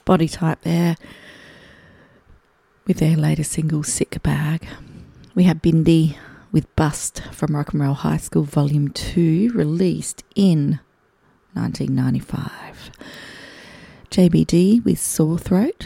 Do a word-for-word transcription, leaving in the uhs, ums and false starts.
Body Type there with their latest single, Sick Bag. We have Bindi with Bust from Rock and Roll High School Volume two, released in nineteen ninety-five. J B D with Sore Throat.